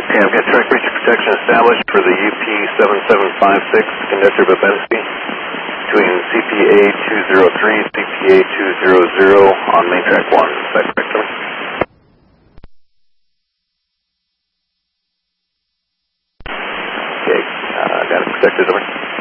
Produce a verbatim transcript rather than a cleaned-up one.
Okay, I've got track breach protection established for the U P seven seven five six conductor Babensky between C P A two zero three, C P A two hundred on main track one. Is that correct, sir? Okay, uh, got it protected, over.